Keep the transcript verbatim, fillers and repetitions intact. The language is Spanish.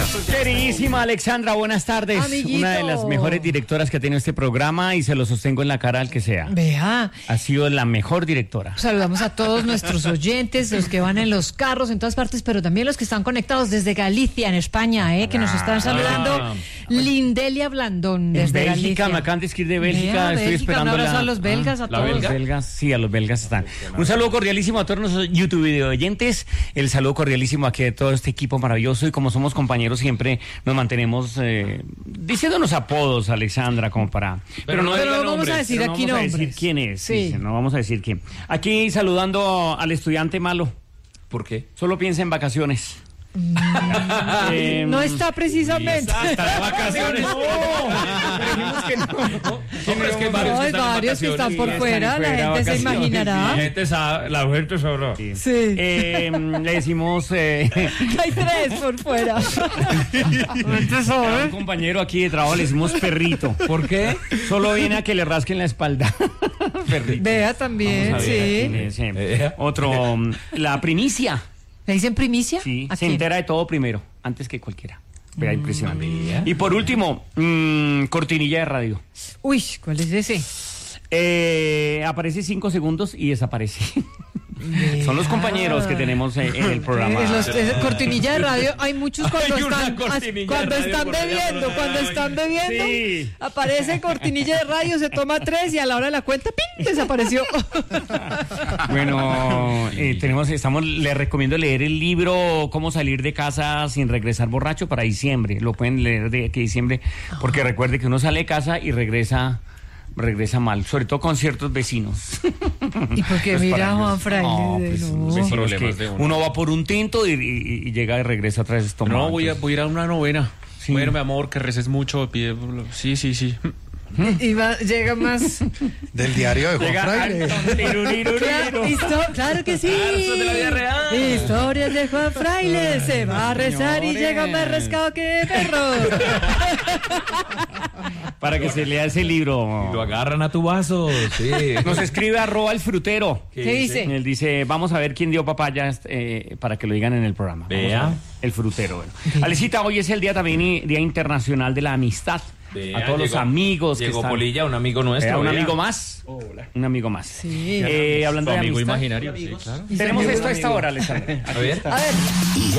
Queridísima Alexandra, buenas tardes. Amiguito. Una de las mejores directoras que ha tenido este programa y se lo sostengo en la cara al que sea. Vea, Ha sido la mejor directora. saludamos a todos nuestros oyentes, los que van en los carros, en todas partes, pero también los que están conectados desde Galicia, en España, eh, que nos están saludando. Ah. Lindelia Blandón, En desde Bélgica, Galicia. me acan de escribir de Bélgica, Vea, estoy Bélgica, esperando un abrazo la... a los belgas, a ¿La todos. Los belgas, sí, a los belgas están. Un saludo cordialísimo a todos nuestros YouTube video oyentes, el saludo cordialísimo aquí de todo este equipo maravilloso y como somos compañeros siempre nos mantenemos eh, diciéndonos apodos, Alexandra, como para... Pero no diga vamos nombres, a decir pero no aquí vamos a decir nombres. quién es, sí, Sí. no vamos a decir quién. Aquí saludando al estudiante malo, ¿Por qué? solo piensa en vacaciones. Eh, No está precisamente. Hasta de vacaciones. No, pero dijimos que no. Hombre, es que hay varios No, que hay están en varios que vacaciones. están por Sí, fuera, están la fuera, gente se vacaciones, imaginará. La gente sabe, la gente sabrá. Sí. Sí. Eh, le decimos eh, Hay tres por fuera. a un compañero aquí de trabajo le decimos perrito. ¿Por qué? Solo viene a que le rasquen la espalda. Perrito. Vea también, Vamos a ver quién sí. es, eh. Eh. Otro, mm, la primicia. ¿Le dicen primicia? Sí, ¿A se quién? entera de todo primero, antes que cualquiera. Vea, impresionante. Mira. Y por último, mm, cortinilla de radio. Uy, ¿cuál es ese? Eh, aparece cinco segundos y desaparece. Son los compañeros que tenemos en, en el programa. Eh, los- eh, cortinilla de radio, hay muchos cuando Hay una están cortinilla cuando de radio están por allá, bebiendo, por allá. cuando están bebiendo, Sí. aparece cortinilla de radio, se toma tres y a la hora de la cuenta, ¡pin! Desapareció. Bueno, eh, tenemos, estamos, le recomiendo leer el libro Cómo salir de casa sin regresar borracho para diciembre. Lo pueden leer de aquí a diciembre, porque recuerde que uno sale de casa y regresa, regresa mal, sobre todo con ciertos vecinos. Y porque Pues mira para Juan ellos- Fraile, no, de- pues, no. los vecinos Problemas que de uno. uno va por un tinto y, y- y llega y regresa otra vez tomado. No, voy a, entonces- voy a ir a una novena. Sí. Bueno, mi amor, que reces mucho. Pide... Sí, sí, sí. Y va- llega más. Del diario de Juan Llega Fraile. al- tiruriruririro. Claro, histo- claro que sí. son de la vida real. Historias de Juan Fraile. Se va a rezar y señores. llega más rescado que perro. Para que se lea ese libro. Lo agarran a tu vaso. Sí. Nos escribe arroba el frutero. ¿Qué dice? Él dice, vamos a ver quién dio papayas eh, para que lo digan en el programa. Vamos Vea. a ver. El frutero. Bueno. Alecita, hoy es el día también y- Día Internacional de la Amistad. Vea, a todos los llegó- amigos que Llegó están. Polilla, un amigo nuestro. Vea, un vea. amigo más. Un amigo más. Sí. Eh, hablando Tu de amigo amistad. imaginario. Sí, claro. Tenemos esto a esta hora, Alessandra. A ver. A ver.